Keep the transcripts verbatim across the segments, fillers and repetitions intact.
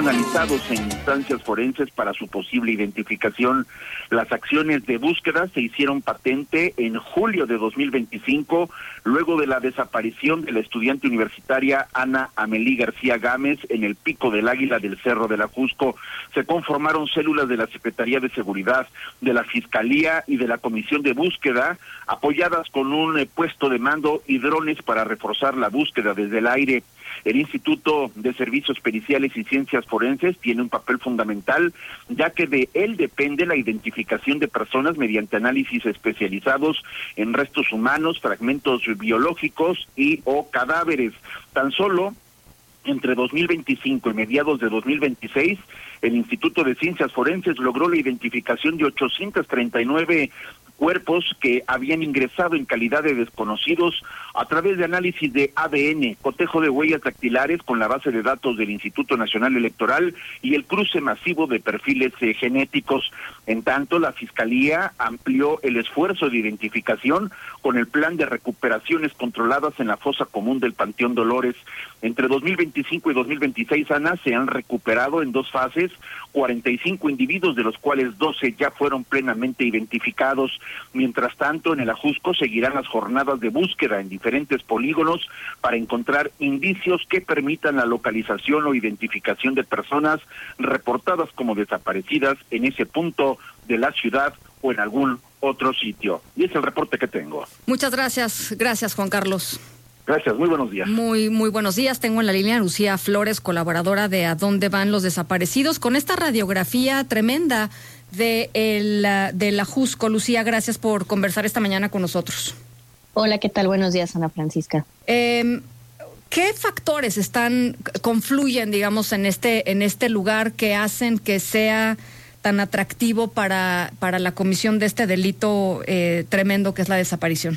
analizados en instancias forenses para su posible identificación. Las acciones de búsqueda se hicieron patente en julio de dos mil veinticinco, luego de la desaparición de la estudiante universitaria Ana Amelí García Gámez en el Pico del Águila del Cerro del Ajusco. Se conformaron células de la Secretaría de Seguridad, de la Fiscalía y de la Comisión de Búsqueda, apoyadas con un eh, puesto de mando y drones para reforzar la búsqueda desde el aire. El Instituto de Servicios Periciales y Ciencias Forenses tiene un papel fundamental, ya que de él depende la identificación de personas mediante análisis especializados en restos humanos, fragmentos biológicos y o cadáveres. Tan solo entre dos mil veinticinco y mediados de dos mil veintiséis, el Instituto de Ciencias Forenses logró la identificación de ochocientos treinta y nueve cuerpos que habían ingresado en calidad de desconocidos a través de análisis de A D N, cotejo de huellas dactilares con la base de datos del Instituto Nacional Electoral y el cruce masivo de perfiles eh, genéticos. En tanto, la Fiscalía amplió el esfuerzo de identificación con el plan de recuperaciones controladas en la fosa común del Panteón Dolores. Entre dos mil veinticinco y dos mil veintiséis, Ana, se han recuperado en dos fases cuarenta y cinco individuos, de los cuales doce ya fueron plenamente identificados. Mientras tanto, en el Ajusco seguirán las jornadas de búsqueda en diferentes polígonos para encontrar indicios que permitan la localización o identificación de personas reportadas como desaparecidas en ese punto de la ciudad o en algún otro sitio. Y es el reporte que tengo. Muchas gracias, gracias Juan Carlos. Gracias, muy buenos días. Muy, muy buenos días. Tengo en la línea a Lucía Flores, colaboradora de A Dónde Van los Desaparecidos, con esta radiografía tremenda de el, del Ajusco. Lucía, gracias por conversar esta mañana con nosotros. Hola, ¿qué tal? Buenos días, Ana Francisca. Eh, ¿Qué factores están, confluyen, digamos, en este, en este lugar que hacen que sea tan atractivo para, para la comisión de este delito eh, tremendo que es la desaparición?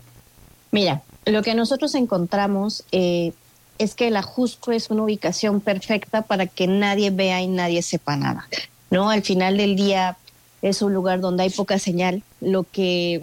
Mira, lo que nosotros encontramos eh, es que el Ajusco es una ubicación perfecta para que nadie vea y nadie sepa nada, ¿no? Al final del día es un lugar donde hay poca señal, lo que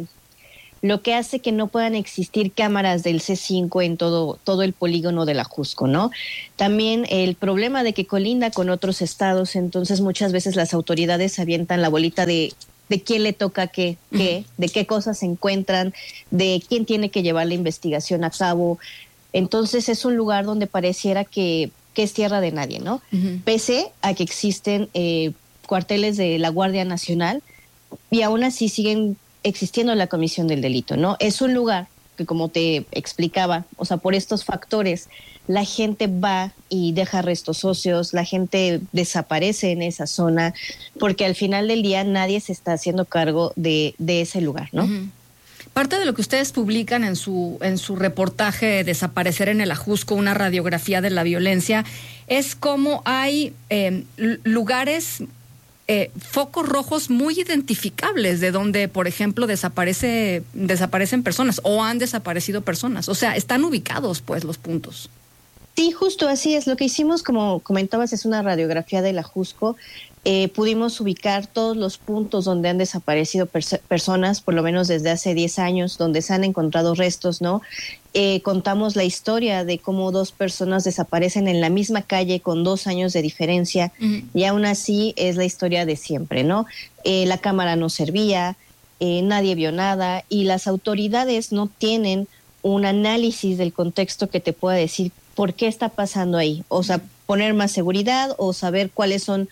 lo que hace que no puedan existir cámaras del C cinco en todo todo el polígono del Ajusco, ¿no? También el problema de que colinda con otros estados, entonces muchas veces las autoridades avientan la bolita de de quién le toca qué, qué, uh-huh. de qué cosas se encuentran, de quién tiene que llevar la investigación a cabo. Entonces es un lugar donde pareciera que, que es tierra de nadie, ¿no? Uh-huh. Pese a que existen eh, cuarteles de la Guardia Nacional y aún así siguen existiendo la comisión del delito, ¿no? Es un lugar que, como te explicaba, o sea, por estos factores, la gente va y deja restos óseos, la gente desaparece en esa zona, porque al final del día nadie se está haciendo cargo de, de ese lugar, ¿no? Uh-huh. Parte de lo que ustedes publican en su, en su reportaje Desaparecer en el Ajusco, una radiografía de la violencia, es cómo hay eh, lugares... Eh, focos rojos muy identificables de donde, por ejemplo, desaparece, desaparecen personas o han desaparecido personas. O sea, están ubicados, pues, los puntos. Sí, justo así es. Lo que hicimos, como comentabas, es una radiografía del Ajusco. Eh, pudimos ubicar todos los puntos donde han desaparecido pers- personas, por lo menos desde hace diez años, donde se han encontrado restos, ¿no? Eh, contamos la historia de cómo dos personas desaparecen en la misma calle con dos años de diferencia, uh-huh. y aún así es la historia de siempre, ¿no? Eh, la cámara no servía, eh, nadie vio nada, y las autoridades no tienen un análisis del contexto que te pueda decir por qué está pasando ahí, o sea, poner más seguridad o saber cuáles son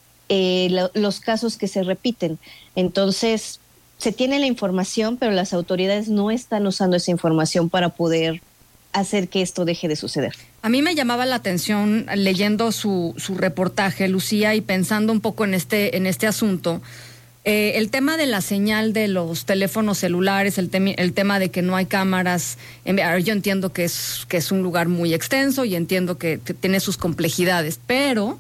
eh, lo, los casos que se repiten. Entonces, se tiene la información, pero las autoridades no están usando esa información para poder hacer que esto deje de suceder. A mí me llamaba la atención leyendo su, su reportaje, Lucía, y pensando un poco en este, en este asunto, eh, el tema de la señal de los teléfonos celulares, el, tem- el tema de que no hay cámaras. En, yo entiendo que es, que es un lugar muy extenso y entiendo que, que tiene sus complejidades, pero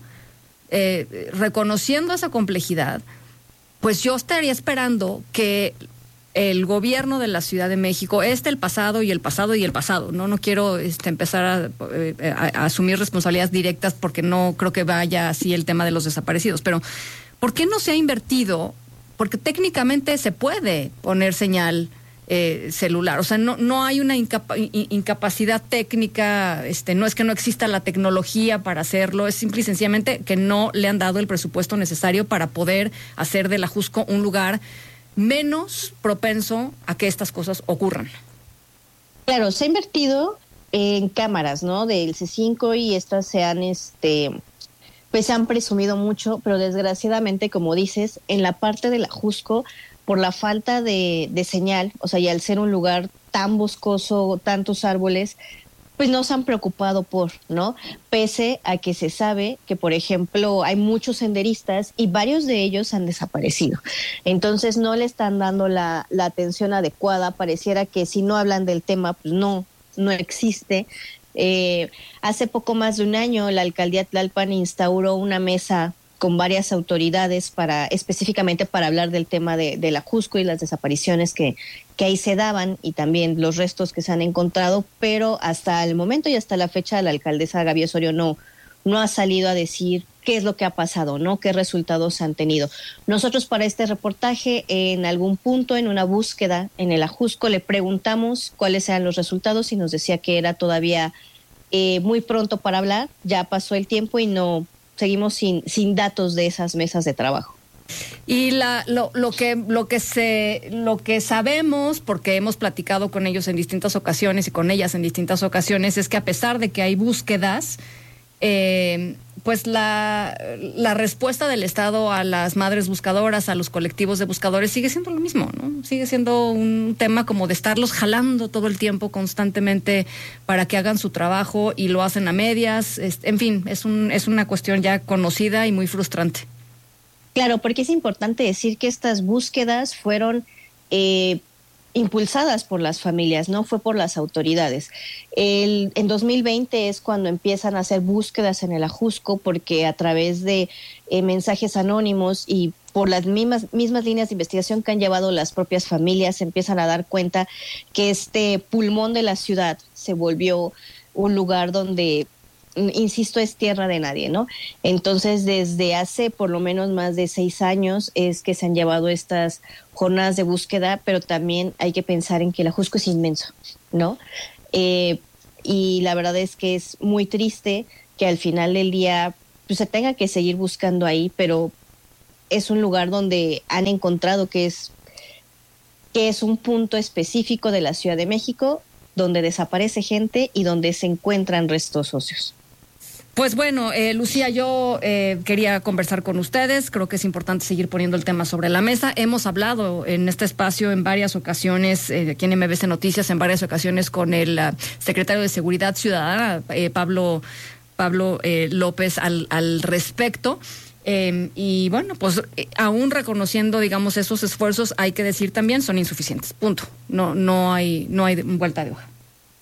eh, reconociendo esa complejidad, pues yo estaría esperando que el gobierno de la Ciudad de México, este, el pasado y el pasado y el pasado, no no quiero este, empezar a, a, a asumir responsabilidades directas porque no creo que vaya así el tema de los desaparecidos, pero ¿por qué no se ha invertido? Porque técnicamente se puede poner señal eh, celular. O sea, no, no hay una incapa- incapacidad técnica, este, no es que no exista la tecnología para hacerlo, es simple y sencillamente que no le han dado el presupuesto necesario para poder hacer de la Jusco un lugar menos propenso a que estas cosas ocurran. Claro, se ha invertido en cámaras, ¿no? Del C cinco y estas se han, este, pues se han presumido mucho, pero desgraciadamente, como dices, en la parte de la Jusco, por la falta de, de señal, o sea, y al ser un lugar tan boscoso, tantos árboles, pues no se han preocupado por, ¿no? Pese a que se sabe que, por ejemplo, hay muchos senderistas y varios de ellos han desaparecido. Entonces no le están dando la, la atención adecuada. Pareciera que si no hablan del tema, pues no, no existe. Eh, hace poco más de un año, la alcaldía Tlalpan instauró una mesa con varias autoridades para específicamente para hablar del tema de, de la Jusco y las desapariciones que, que ahí se daban y también los restos que se han encontrado, pero hasta el momento y hasta la fecha la alcaldesa Gaby Osorio no, no ha salido a decir qué es lo que ha pasado, ¿no? Qué resultados han tenido. Nosotros para este reportaje, en algún punto, en una búsqueda en el Ajusco, le preguntamos cuáles eran los resultados y nos decía que era todavía eh, muy pronto para hablar, ya pasó el tiempo y no seguimos sin, sin datos de esas mesas de trabajo. Y la, lo, lo que lo que se lo que sabemos, porque hemos platicado con ellos en distintas ocasiones y con ellas en distintas ocasiones, es que a pesar de que hay búsquedas, eh, pues la, la respuesta del Estado a las madres buscadoras, a los colectivos de buscadores, sigue siendo lo mismo, ¿no? Sigue siendo un tema como de estarlos jalando todo el tiempo constantemente para que hagan su trabajo y lo hacen a medias. Es, en fin, es un es una cuestión ya conocida y muy frustrante. Claro, porque es importante decir que estas búsquedas fueron eh, impulsadas por las familias, no fue por las autoridades. El, en dos mil veinte es cuando empiezan a hacer búsquedas en el Ajusco, porque a través de eh, mensajes anónimos y por las mismas, mismas líneas de investigación que han llevado las propias familias, se empiezan a dar cuenta que este pulmón de la ciudad se volvió un lugar donde, insisto, es tierra de nadie, ¿no? Entonces, desde hace por lo menos más de seis años es que se han llevado estas jornadas de búsqueda, pero también hay que pensar en que el Ajusco es inmenso, ¿no? Eh, y la verdad es que es muy triste que al final del día pues, se tenga que seguir buscando ahí, pero es un lugar donde han encontrado que es, que es un punto específico de la Ciudad de México donde desaparece gente y donde se encuentran restos óseos. Pues bueno, eh, Lucía, yo eh, quería conversar con ustedes. Creo que es importante seguir poniendo el tema sobre la mesa. Hemos hablado en este espacio en varias ocasiones, eh, aquí en M B C Noticias, en varias ocasiones con el uh, secretario de Seguridad Ciudadana, eh, Pablo, Pablo eh, López, al, al respecto. Eh, y bueno, pues eh, aún reconociendo, digamos, esos esfuerzos, hay que decir también, son insuficientes. Punto. No, no hay, no hay vuelta de hoja.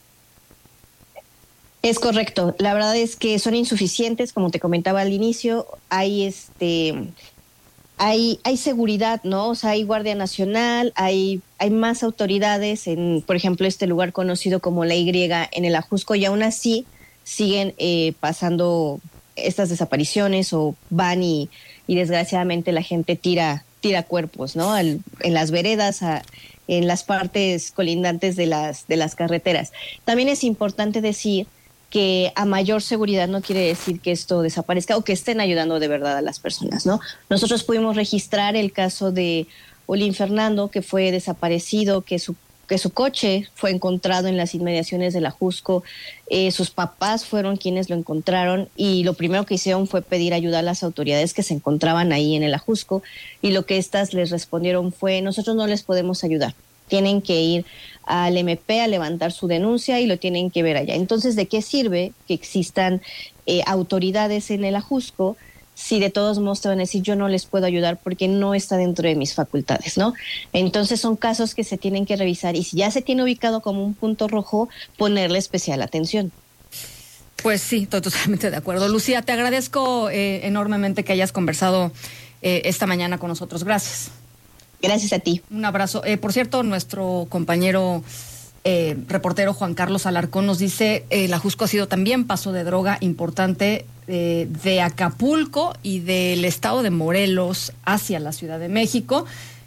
Es correcto. La verdad es que son insuficientes, como te comentaba al inicio. Hay este, hay, hay seguridad, ¿no? O sea, hay Guardia Nacional, hay, hay más autoridades en, por ejemplo, este lugar conocido como la Y en el Ajusco, y aún así siguen eh, pasando estas desapariciones o van y, y desgraciadamente la gente tira, tira cuerpos, ¿no? Al, en las veredas, a, en las partes colindantes de las, de las carreteras. También es importante decir que a mayor seguridad no quiere decir que esto desaparezca o que estén ayudando de verdad a las personas, ¿no? Nosotros pudimos registrar el caso de Olin Fernando, que fue desaparecido, que su, que su coche fue encontrado en las inmediaciones del Ajusco. Eh, sus papás fueron quienes lo encontraron y lo primero que hicieron fue pedir ayuda a las autoridades que se encontraban ahí en el Ajusco, y lo que éstas les respondieron fue: nosotros no les podemos ayudar. Tienen que ir al M P a levantar su denuncia y lo tienen que ver allá. Entonces, ¿de qué sirve que existan eh, autoridades en el Ajusco si de todos modos te van a decir yo no les puedo ayudar porque no está dentro de mis facultades, ¿no? Entonces son casos que se tienen que revisar y si ya se tiene ubicado como un punto rojo, ponerle especial atención. Pues sí, estoy totalmente de acuerdo. Lucía, te agradezco eh, enormemente que hayas conversado eh, esta mañana con nosotros. Gracias. Gracias a ti. Un abrazo. Eh, por cierto, nuestro compañero eh, reportero Juan Carlos Alarcón nos dice eh, el Ajusco ha sido también paso de droga importante eh, de Acapulco y del estado de Morelos hacia la Ciudad de México.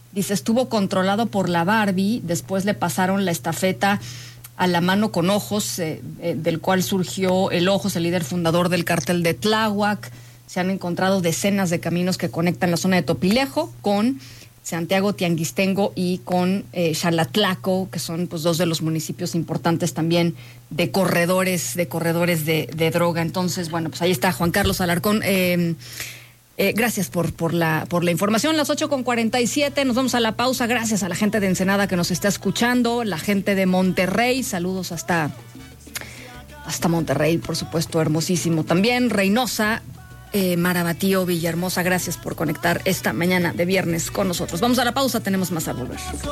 Dice, estuvo controlado por la Barbie, después le pasaron la estafeta a la mano con Ojos, eh, eh, del cual surgió el Ojos, el líder fundador del cártel de Tláhuac. Se han encontrado decenas de caminos que conectan la zona de Topilejo con Santiago Tianguistengo y con eh, Xalatlaco, que son pues dos de los municipios importantes también de corredores, de corredores de, de droga. Entonces, bueno, pues ahí está Juan Carlos Alarcón. Eh, eh, gracias por, por la, por la información. Las ocho con cuarenta y siete, nos vamos a la pausa. Gracias a la gente de Ensenada que nos está escuchando, la gente de Monterrey, saludos hasta, hasta Monterrey, por supuesto, hermosísimo también. Reynosa, eh, Marabatío, Villahermosa, gracias por conectar esta mañana de viernes con nosotros. Vamos a la pausa, tenemos más a volver.